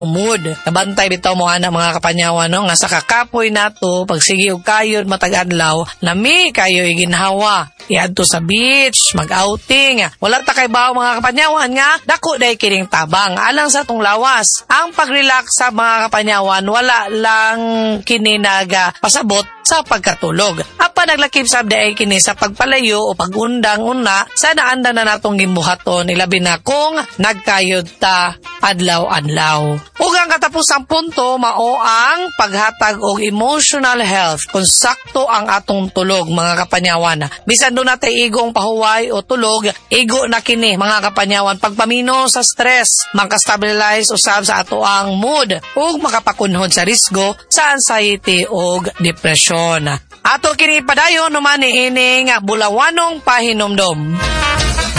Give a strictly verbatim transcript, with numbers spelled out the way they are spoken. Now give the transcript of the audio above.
mood. Nabantay bitaw mo ana mga kapanyawan no nga sa kakapoy nato pagsigi og kayod matag adlaw nami kayo iginhawa iadto sa beach mag-outing wala ta kay bawo mga kapanyawan nga dako day kining tabang alang sa tong lawas ang pag-relax sa mga kapanyawan wala lang kini naga pasabot sa pagkatulog apan naglakip sab day kini sa pagpalayo o pagundang una sa naanda na natong gibuhaton ilabi na kung nagkayod ta adlaw-adlaw. Ug ang katapusang punto mao ang paghatag og emotional health kung sakto ang atong tulog mga kapanyawan. Bisan do natay igong pahuway o tulog, igo na kini mga kapanyawan pagpamino sa stress, makastabilize usab sa ato ang mood ug makapakunhod sa risgo sa anxiety ug depression. Ato kini padayon no man ining bulawanong pahinomdom.